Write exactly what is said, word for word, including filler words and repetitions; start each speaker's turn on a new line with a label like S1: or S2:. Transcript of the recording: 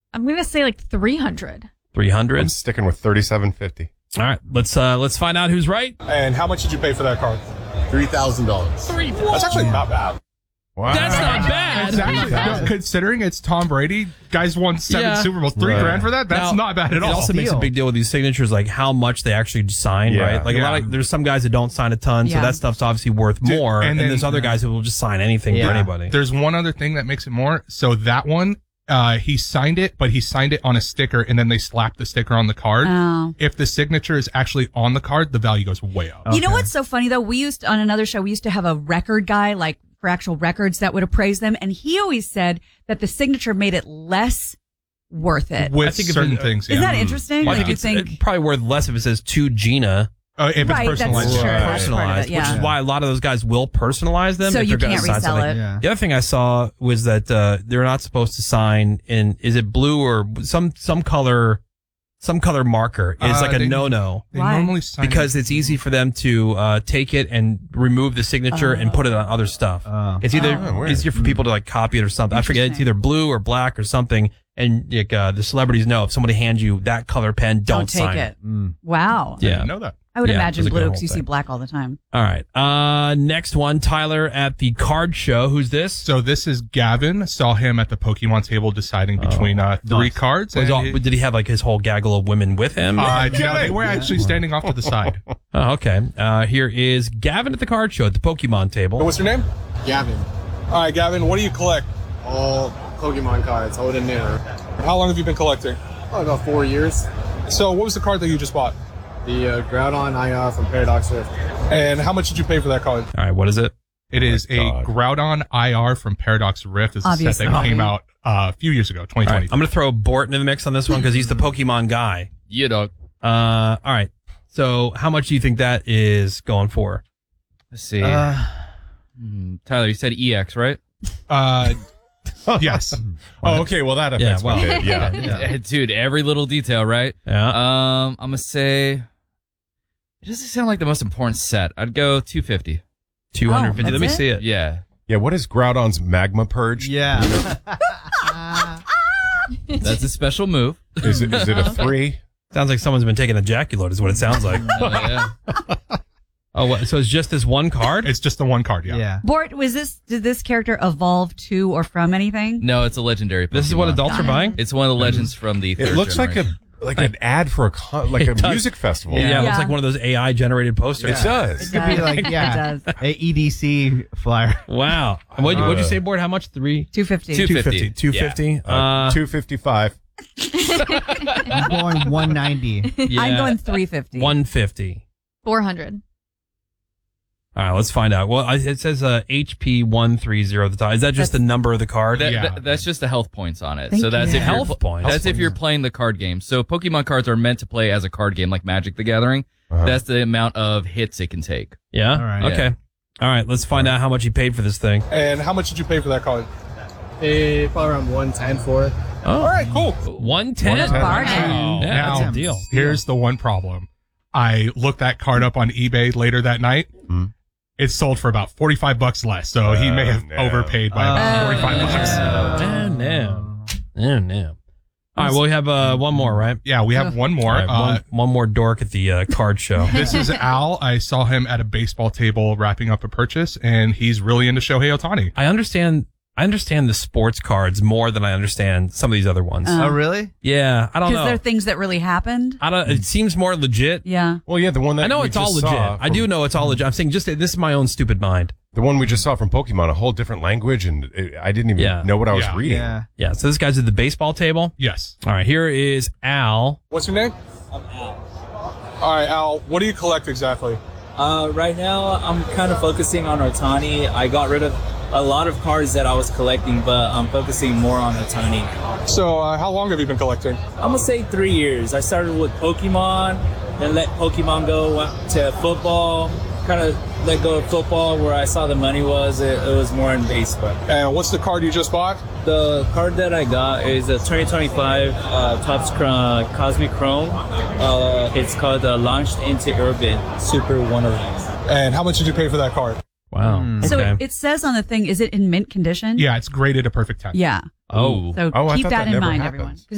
S1: I'm going to say like three hundred.
S2: three hundred?
S3: I'm sticking with thirty-seven fifty.
S2: All right, let's uh, let's find out who's right.
S4: And how much did you pay for that card?
S5: three thousand dollars.
S2: Three.
S4: That's actually not bad.
S3: Wow.
S2: That's not bad.
S4: Exactly. No, considering it's Tom Brady, guys won seven
S2: Yeah.
S4: Super Bowls, three
S3: Right.
S4: grand for that. That's
S2: Now,
S4: not bad at
S2: It
S4: all.
S2: also makes a big deal with these signatures, like how much they actually sign,
S3: Yeah.
S2: right? Like a
S4: Yeah.
S2: lot of there's some guys that don't sign a ton, so
S1: Yeah.
S2: that stuff's obviously worth
S4: Dude,
S2: more.
S4: and
S2: And,
S4: then-
S2: there's other guys who will just sign anything for
S6: Yeah.
S2: anybody.
S4: There's one other thing that makes it more. So that one, uh, he signed it, but he signed it on a sticker, and then they slapped the sticker on the card.
S1: Oh.
S4: If the signature is actually on the card, the value goes way up.
S1: You know what's so funny though? We used to, on another show, we used to have a record guy, like for actual records, that would appraise them. And he always said that the signature made it less worth it.
S4: With
S2: I think if
S4: certain
S2: it-
S4: things, yeah.
S1: Isn't that interesting?
S2: Well, I
S1: Like,
S2: think
S1: you
S2: it's
S1: think,
S2: it's probably worth less if it says to Gina
S4: Uh, if it's
S1: right, that's
S4: personalized.
S1: true. That's part of
S2: personalized,
S1: it, yeah.
S2: which is why a lot of those guys will personalize them.
S1: So
S2: if
S1: you
S2: they're gonna
S1: can't
S2: sign
S1: resell
S2: something.
S1: it.
S6: Yeah.
S2: The other thing I saw was that uh, they're not supposed to sign in. Is it blue or some some color? Some color marker is
S4: Uh,
S2: like a
S4: they-
S2: no no.
S4: They
S1: Why?
S4: normally sign
S2: Because it's easy for them to uh, take it and remove the signature and put it on other stuff.
S6: Oh.
S2: It's either
S3: Oh, weird.
S2: easier for people to like copy it or something. I forget. It's
S1: Interesting.
S2: either blue or black or something. And like uh, the celebrities know if somebody hands you that color pen, don't,
S1: don't take
S2: sign
S1: it.
S6: Mm.
S1: Wow.
S4: I
S2: Yeah.
S4: didn't know that.
S1: I would
S2: Yeah,
S1: imagine
S2: it was a good
S1: blue
S2: whole
S1: because you see
S2: thing.
S1: black all the time.
S2: All right. Uh, next one, Tyler at the card show. Who's this?
S4: So this is Gavin. Saw him at the Pokemon table deciding between uh, three
S6: nice.
S4: cards.
S2: Was
S4: and
S2: all-
S4: he-
S2: did he have like his whole gaggle of women with him?
S4: uh, yeah, they were actually standing off to the side.
S2: oh, okay. Uh, here is Gavin at the card show at the Pokemon table.
S4: What's your name?
S5: Gavin.
S4: All right, Gavin. What do you collect?
S5: All Pokemon cards, old and new.
S4: How long have you been collecting?
S5: Oh, about four years.
S4: So what was the card that you just bought?
S5: The uh, Groudon I R from Paradox Rift.
S4: And how much did you pay for that card?
S2: All right. What is it?
S4: It is a
S3: God.
S4: Groudon I R from Paradox Rift. It's a set
S1: Obviously.
S4: that came out uh, a few years ago, twenty
S2: All
S4: twenty.
S2: right. I'm going to throw Bort into the mix on this one because he's the Pokemon guy.
S7: Yeah, dog.
S2: Uh, all right. So how much do you think that is going for?
S7: Let's see.
S6: Uh,
S7: Hmm, Tyler, you said E X, right?
S4: Uh, yes.
S3: Oh, okay. Well, that affects
S2: Yeah, well,
S3: my bid. Yeah.
S2: Yeah.
S7: Dude, every little detail, right?
S2: Yeah.
S7: Um, I'm gonna say it doesn't sound like the most important set. I'd go two fifty.
S2: two hundred fifty.
S1: Oh,
S2: Let me
S1: that's
S2: see it.
S7: Yeah.
S3: Yeah. What is Groudon's magma purge?
S6: yeah.
S7: That's a special move.
S3: Is it, is it a three?
S2: Sounds like someone's been taking a Jaculote is what it sounds like.
S7: Uh, yeah.
S2: Oh, what, so it's just this one card?
S4: It's just the one card, yeah.
S6: Yeah.
S1: Bort, was this, did this character evolve to or from anything?
S7: No, it's a legendary Pokemon.
S2: This is what adults are buying?
S7: It's one of the legends from the
S3: It
S7: third
S3: looks like a
S7: generation.
S3: like an ad for a con- like a
S2: It does.
S3: music festival.
S2: Yeah, it
S1: Yeah.
S2: looks like one of those A I generated posters.
S3: It does.
S1: It
S6: Could be
S1: does.
S6: like, yeah,
S1: It does.
S6: a E D C flyer.
S2: Wow. What'd, you- what'd you say, Bort? How much? Three?
S1: two fifty.
S7: Two- two fifty.
S2: two fifty.
S3: Uh,
S2: Uh,
S3: two fifty-five.
S6: I'm going one ninety.
S2: yeah,
S1: I'm going three fifty.
S2: one fifty.
S8: four hundred.
S2: All right, let's find out. Well, I- it says uh, H P one thirty at the top. Is that just
S1: That's-
S2: the number of the card?
S7: That,
S4: Yeah.
S7: that- that's just the health points on it.
S1: Thank
S7: so that's
S1: you.
S7: if you're
S2: Health
S7: pl-
S2: points.
S7: That's if you're playing the card game. So Pokemon cards are meant to play as a card game, like Magic the Gathering.
S3: Uh-huh.
S7: That's the amount of hits it can take.
S2: yeah?
S6: All right.
S2: Okay. All right, let's find out how much he paid for this thing.
S4: And how much did you pay for that card?
S5: Eh, probably around one ten for it.
S2: Oh,
S4: All right, cool.
S2: one ten.
S1: That's bargain.
S2: Yeah,
S4: Now,
S2: that's a deal.
S4: Here's the one problem. I looked that card up on eBay later that night.
S3: Hmm.
S4: It sold for about forty-five bucks less, so he may
S3: Oh,
S4: have
S3: no.
S4: overpaid by about
S6: Oh,
S4: forty-five bucks.
S2: Oh, no. Oh, no. All right, well, we have uh, one more, right?
S4: Yeah, we have one more.
S2: All right,
S4: Uh,
S2: one, one more dork at the uh, card show.
S4: This is Al. I saw him at a baseball table wrapping up a purchase, and he's really into Shohei Ohtani.
S2: I understand. I understand the sports cards more than I understand some of these other ones.
S1: Uh,
S6: Oh, really?
S2: yeah, I don't
S1: Because
S2: know.
S1: they're things that really happened.
S2: I don't. It seems more legit.
S1: Yeah.
S3: Well, yeah, the one that
S2: I know
S3: we
S2: it's all
S3: just
S2: legit.
S3: saw
S2: I
S3: from-
S2: do know it's all legit. I'm saying just this is my own stupid mind.
S3: The one we just saw from Pokemon, a whole different language, and it, I didn't even
S2: Yeah.
S3: know what I was
S4: Yeah.
S3: reading.
S6: Yeah.
S2: Yeah. So this guy's at the baseball table.
S4: Yes.
S2: All right. Here is Al.
S4: What's your name? I'm Al. All right, Al. What do you collect exactly?
S9: Uh, right now, I'm kind of focusing on Ohtani. I got rid of a lot of cards that I was collecting, but I'm focusing more on Ohtani.
S4: So, uh, how long have you been collecting?
S9: I'm gonna say three years. I started with Pokemon, then let Pokemon go, went to football, kind of let go of football where I saw the money was. It, it was more in baseball.
S4: And what's the card you just bought?
S9: The card that I got is a twenty twenty-five uh, Topps uh, Cosmic Chrome. Uh, it's called uh, Launched into Urban Super one oh one.
S4: And how much did you pay for that card?
S2: Wow.
S6: Hmm.
S1: So
S2: Okay.
S1: it, it says on the thing, is it in mint condition?
S4: Yeah, it's graded a perfect ten.
S1: Yeah.
S2: oh.
S1: So
S3: Oh, I
S1: keep
S3: thought
S1: that,
S3: that
S1: in
S3: never
S1: mind,
S3: happens.
S1: everyone.